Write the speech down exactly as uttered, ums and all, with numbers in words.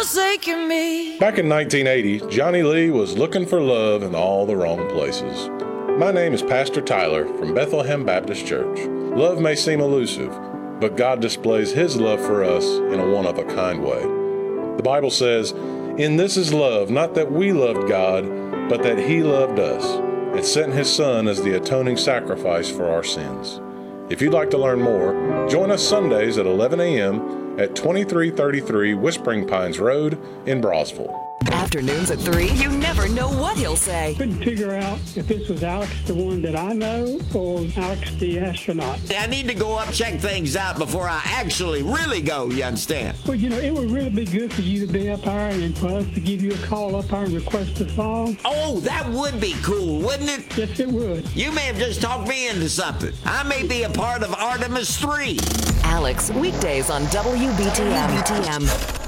forsaken me. Back in nineteen eighty, Johnny Lee was looking for love in all the wrong places. My name is Pastor Tyler from Bethlehem Baptist Church. Love may seem elusive, but God displays His love for us in a one-of-a-kind way. The Bible says, "In this is love, not that we loved God, but that He loved us, and sent His Son as the atoning sacrifice for our sins." If you'd like to learn more, join us Sundays at eleven a.m. at twenty-three thirty-three Whispering Pines Road in Brosville. Afternoons at three, you never know what he'll say. Couldn't figure out if this was Alex, the one that I know, or Alex, the astronaut. I need to go up, check things out before I actually really go, you understand? Well, you know, it would really be good for you to be up there and for us to give you a call up there and request a song. Oh, that would be cool, wouldn't it? Yes, it would. You may have just talked me into something. I may be a part of Artemis three. Alex, weekdays on W B T M.